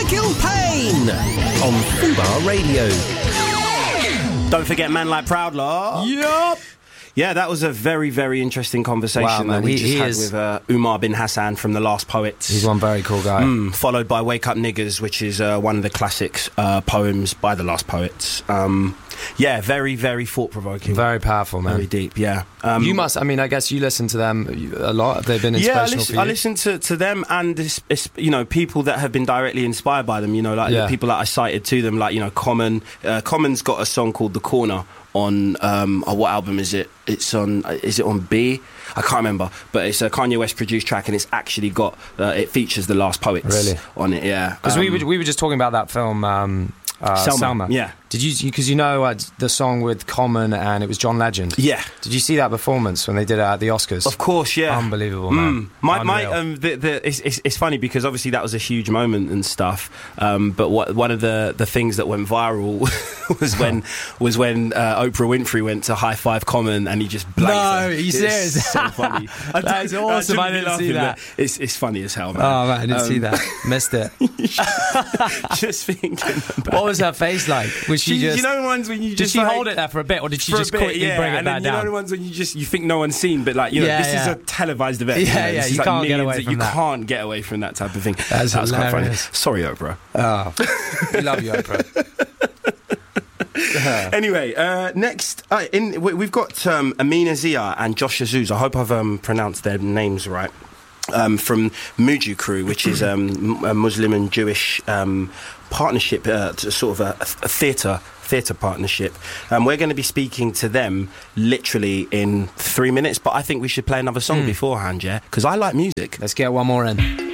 Gil Payne on Fubar Radio. Don't forget Man Like Proudlaw. Yup. Yeah, that was a very, very interesting conversation that we just had with Umar bin Hassan from The Last Poets. He's one very cool guy. Followed by Wake Up Niggers, which is one of the classics poems by The Last Poets. Yeah, very, very thought-provoking. Very powerful, man. Very deep, yeah. You must, I mean, I guess you listen to them a lot. Have they been inspirational for you? I listen to them and, you know, people that have been directly inspired by them, you know, like the people that I cited to them, like, you know, Common. Common's got a song called The Corner on, what album is it? It's on, is it on B? I can't remember, but it's a Kanye West produced track, and it's actually got, it features The Last Poets on it, yeah. Because we were just talking about that film, Selma. Yeah. Did you? Because you know the song with Common and it was John Legend. Yeah. Did you see that performance when they did it at the Oscars? Of course, yeah. Unbelievable, man. It's funny because obviously that was a huge moment and stuff. But one of the things that went viral was when Oprah Winfrey went to high five Common and he just blanked her. Are you serious? It's so funny. That's awesome. I didn't see that. It's funny as hell, man. Oh man, I didn't see that. Missed it. Just thinking about what was her face like? Was she just, you know, ones when you just did she hold it there for a bit, or did she just quickly bring it back down? You know the ones when you think no one's seen, but like, you know, this is a televised event. Yeah, you can't get away from that. You can't get away from that type of thing. That's quite funny. Sorry, Oprah. Oh, we love you, Oprah. Anyway, next we've got Amina Zia and Josh Azuz. I hope I've pronounced their names right. From Muju Crew, which is a Muslim and Jewish partnership, sort of a theatre partnership. We're going to be speaking to them literally in 3 minutes, but I think we should play another song beforehand, yeah? Because I like music. Let's get one more in.